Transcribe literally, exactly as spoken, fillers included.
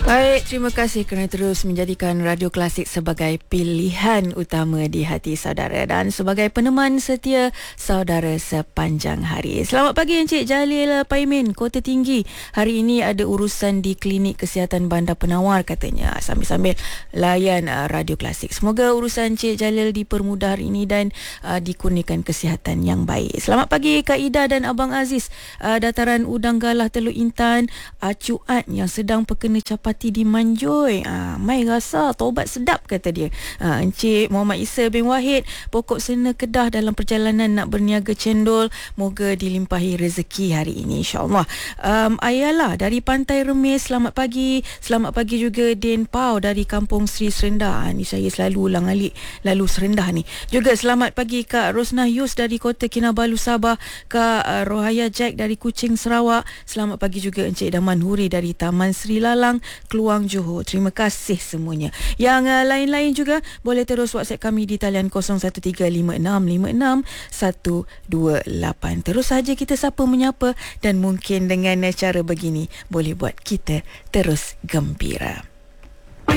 Baik, terima kasih kerana terus menjadikan Radio Klasik sebagai pilihan utama di hati saudara dan sebagai peneman setia saudara sepanjang hari. Selamat pagi Encik Jalil Paimin, Kota Tinggi. Hari ini ada urusan di Klinik Kesihatan Bandar Penawar katanya, sambil-sambil layan uh, Radio Klasik. Semoga urusan Encik Jalil dipermudah hari ini dan uh, dikurniakan kesihatan yang baik. Selamat pagi Kak Ida dan Abang Aziz. Uh, dataran Udang Galah Teluk Intan, acuan yang sedang perkena capati di Manjoy. Ah, mai rasa taubat sedap kata dia. Ah, Encik Muhammad Isa bin Wahid, pokok sena Kedah dalam perjalanan nak berniaga cendol, moga dilimpahi rezeki hari ini insya-Allah. Um, Ayala dari Pantai Remis, selamat pagi. Selamat pagi juga Din Pau dari Kampung Sri Serendah. Ah, ni saya selalu ulang alik lalu Serendah ni. Juga selamat pagi Kak Rosnah Yus dari Kota Kinabalu Sabah, Kak uh, Rohaya Jack dari Kuching Sarawak. Selamat pagi juga Encik Daman Huri dari Taman Sri Lalang, Keluang Johor. Terima kasih semuanya. Yang uh, lain-lain juga boleh terus WhatsApp kami di talian kosong satu tiga lima enam lima enam satu dua lapan. Terus saja kita sapa menyapa dan mungkin dengan cara begini boleh buat kita terus gembira.